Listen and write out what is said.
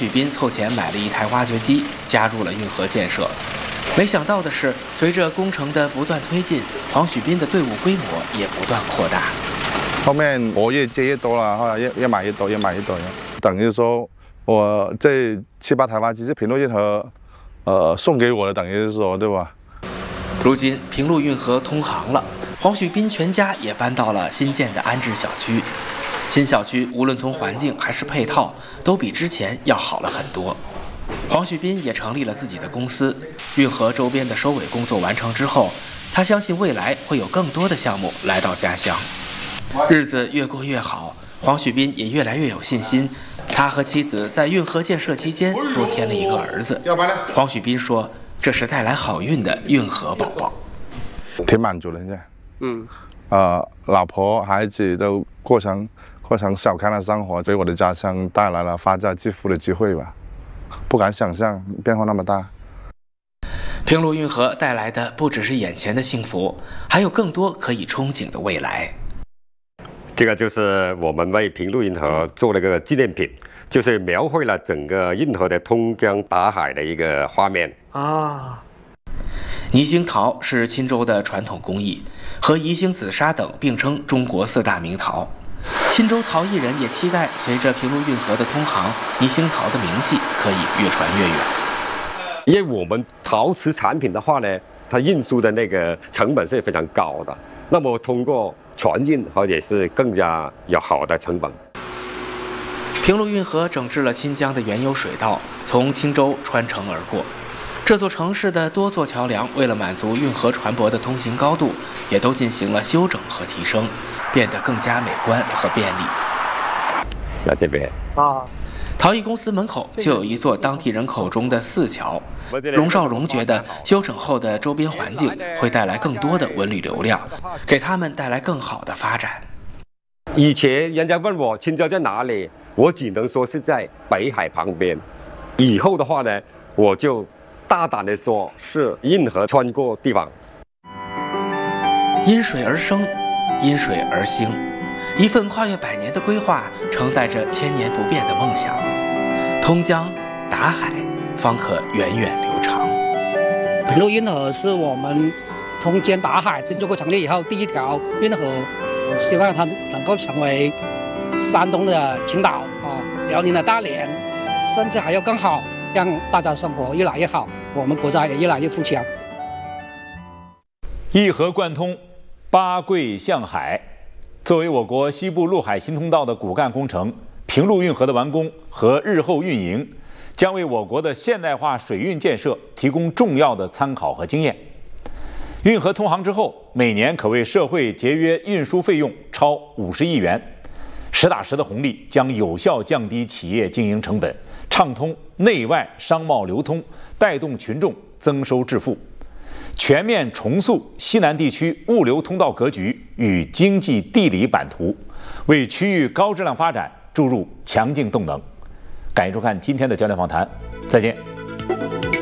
彬凑钱买了一台挖掘机，加入了运河建设。没想到的是，随着工程的不断推进，黄许彬的队伍规模也不断扩大。 后面我越接越多了，后来越买越多，越买越多。等于说，我这7、8台挖机是平陆运河，送给我的，等于是说，对吧？ 如今平陆运河通航了，黄许彬全家也搬到了新建的安置小区。新小区无论从环境还是配套，都比之前要好了很多。黄许彬也成立了自己的公司。运河周边的收尾工作完成之后，他相信未来会有更多的项目来到家乡。日子越过越好，黄许彬也越来越有信心。他和妻子在运河建设期间多添了一个儿子。黄许彬说：“这是带来好运的运河宝宝。” 挺满足的，现在，老婆孩子都过上小康的生活，给我的家乡带来了发家致富的机会吧。不敢想象变化那么大。 平陆运河带来的不只是眼前的幸福，还有更多可以憧憬的未来。 这个就是我们为平陆运河做了个纪念品，就是描绘了整个运河的通江达海的一个画面啊。泥星陶是钦州的传统工艺，和宜兴紫砂等并称中国4大名陶。钦州陶艺人也期待随着平陆运河的通航，泥星陶的名气可以越传越远。 因为我们陶瓷产品的话呢，它运输的那个成本是非常高的，那么通过船运或者是更加有好的成本。 平陆运河整治了钦江的原有水道，从钦州穿城而过。这座城市的多座桥梁为了满足运河船舶的通行高度，也都进行了修整和提升，变得更加美观和便利。 在这边陶艺公司门口就有一座当地人口中的4桥。龙少荣觉得修整后的周边环境会带来更多的文旅流量，给他们带来更好的发展。 以前人家问我钦州在哪里，我只能说是在北海旁边。以后的话呢，我就大胆的说是运河穿过地方。 因水而生，因水而兴，一份跨越100年的规划，承载着千年不变的梦想。通江达海，方可源远流长。 平陆运河是我们通江达海新中国成立以后第一条运河，我希望它能够成为山东的青岛辽宁的大连，甚至还要更好，让大家生活越来越好，我们国家也越来越富强。 一河贯通，八桂向海。作为我国西部陆海新通道的骨干工程，平陆运河的完工和日后运营，将为我国的现代化水运建设提供重要的参考和经验。运河通航之后，每年可为社会节约运输费用超50亿元，实打实的红利将有效降低企业经营成本，畅通内外商贸流通，带动群众增收致富，全面重塑西南地区物流通道格局与经济地理版图，为区域高质量发展注入强劲动能。感谢收看今天的焦点访谈，再见。